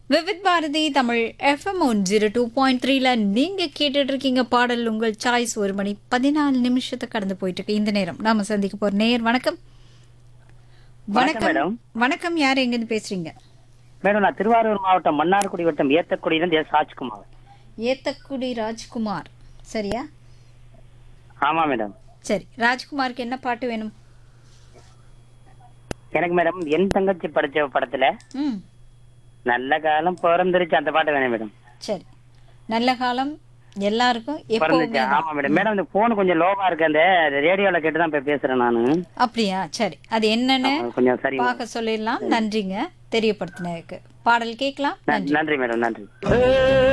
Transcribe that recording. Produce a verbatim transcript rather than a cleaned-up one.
Vividh Bharathi Tamil FM one zero two point த்ரீல நீங்க கேட்டுட்டு இருக்கீங்க பாடல் உங்கள் சாய்ஸ். ஒரு மணி பதினாலு நிமிஷத்தை கடந்து போயிட்டு இருக்கு இந்த நேரம். நாம சந்திக்க போற நேயர் வணக்கம். வணக்கம் வணக்கம். யார் எங்க இருந்து பேசுறீங்க? மேடம், நான் திருவாரூர் மாவட்டம் மன்னார்குடி வட்டம் ஏத்தக்குடியிலிருந்து எஸ் ராஜ்குமார். ஏத்தக்குடி ராஜ்குமார், சரியா? ஆமா மேடம். சரி, ராஜ்குமாருக்கு என்ன பாட்டு வேணும்? எனக்கு மேடம் என் தங்கச்சி படிச்ச படத்துல ம் நல்ல காலம் பிறந்துருச்சு அந்த பாட்டு வேணும் மேடம். சரி, நல்ல காலம் எல்லாருக்கும் எப்பவுமே பிறந்துச்சு. தான். ஆமா மேடம். மேடம் இந்த போன் கொஞ்சம் லோவா இருக்கு, அந்த ரேடியோல கேட்டு தான் இப்ப பேசுறேன் நானு. அப்படியா? சரி, அது என்னன்னு ஆமா, கொஞ்சம் சரி. பார்க்க சொல்லிடலாம். நன்றிங்க தெரியப்படுத்தினதுக்கு. பாடல் கேட்கலாம். நன்றி. நன்றி மேடம், நன்றி.